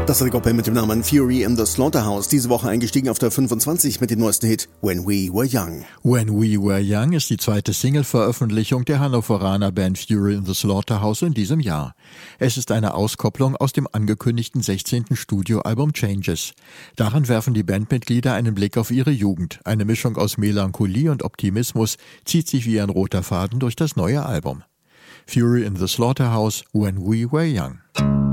Das Rekordband mit dem Namen Fury in the Slaughterhouse, diese Woche eingestiegen auf der 25 mit dem neuesten Hit When We Were Young. When We Were Young ist die zweite Single-Veröffentlichung der Hannoveraner Band Fury in the Slaughterhouse in diesem Jahr. Es ist eine Auskopplung aus dem angekündigten 16. Studioalbum Changes. Darin werfen die Bandmitglieder einen Blick auf ihre Jugend. Eine Mischung aus Melancholie und Optimismus zieht sich wie ein roter Faden durch das neue Album. Fury in the Slaughterhouse, When We Were Young.